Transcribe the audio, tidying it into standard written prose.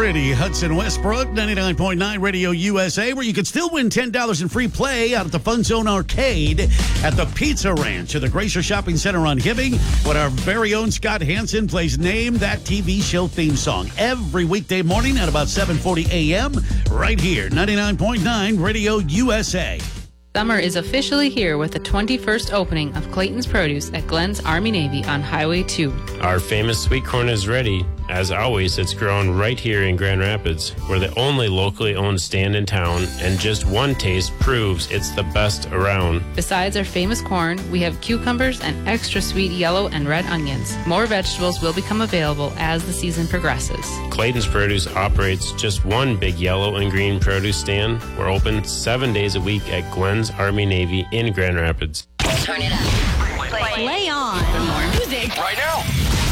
pretty Hudson Westbrook, 99.9 Radio USA, where you can still win $10 in free play out at the Fun Zone Arcade at the Pizza Ranch at the Glacier Shopping Center on Hibbing, when our very own Scott Hansen plays Name That TV Show theme song every weekday morning at about 7:40 a.m. right here, 99.9 Radio USA. Summer is officially here with the 21st opening of Clayton's Produce at Glenn's Army Navy on Highway 2. Our famous sweet corn is ready. As always, it's grown right here in Grand Rapids. We're the only locally owned stand in town, and just one taste proves it's the best around. Besides our famous corn, we have cucumbers and extra sweet yellow and red onions. More vegetables will become available as the season progresses. Clayton's Produce operates just one big yellow and green produce stand. We're open 7 days a week at Glenn's Army Navy in Grand Rapids. Turn it up. Play on. More music right now.